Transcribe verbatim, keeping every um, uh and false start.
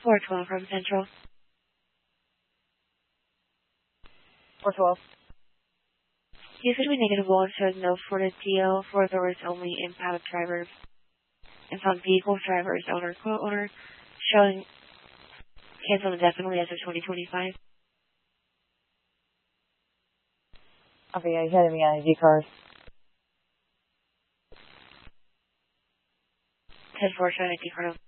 four twelve from Central. four twelve. Usage will be negative one, shows no Florida T O, four doors only, impound driver. Impound vehicle, drivers, owner, co-owner, showing cancel indefinitely as of twenty twenty-five. Okay, yeah, he's handing me an I D card. ten four, showing I D card.